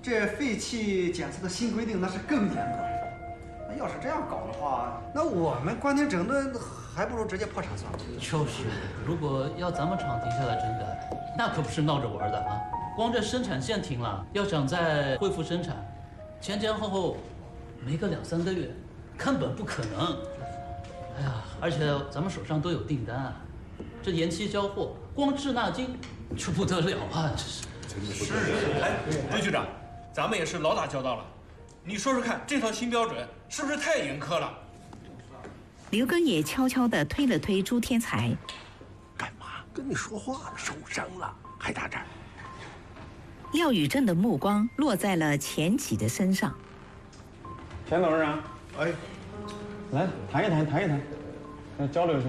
这废气检测的新规定那是更严格。那要是这样搞的话，那我们关停整顿还不如直接破产算了。 就是，如果要咱们厂停下来整改，那可不是闹着玩的啊！光这生产线停了，要想再恢复生产，前后没个2、3个月，根本不可能。哎呀，而且咱们手上都有订单啊，这延期交货，光滞纳金就不得了啊！这是。 是。哎，刘局长，咱们也是老打交道了，你说说看，这套新标准是不是太严苛了？ 刘根也悄悄地推了推朱天才。 干嘛？跟你说话呢，受伤了还打这儿？ 廖宇正的目光落在了钱启的身上。 钱董事长， 哎， 来谈一谈，来交流一下。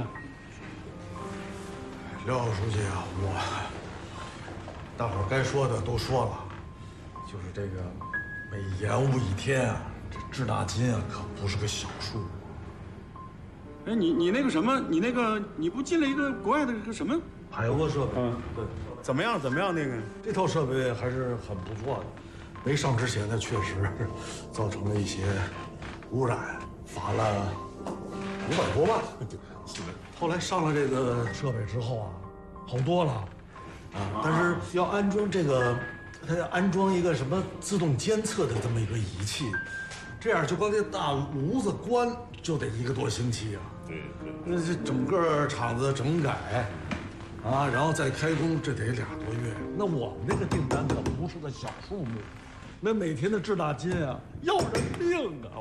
廖书记啊，大伙儿该说的都说了，就是这个每延误1天啊，这滞纳金啊可不是个小数。 哎，你那个什么，你不进了一个国外的个什么海鸥设备？对， 怎么样？那个这套设备还是很不错的。没上之前呢，确实造成了一些污染，罚了500多万。后来上了这个设备之后啊，好多了啊。但是要安装这个，它要安装一个什么自动监测的这么一个仪器，这样就光这大炉子关就得1个多星期啊。那这整个厂子整改啊，然后再开工，这得2多月。那我们这个订单可不是个小数目，那每天的滞纳金啊，要人命啊！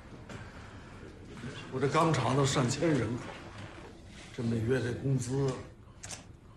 我这钢厂都上千人口，这每月这工资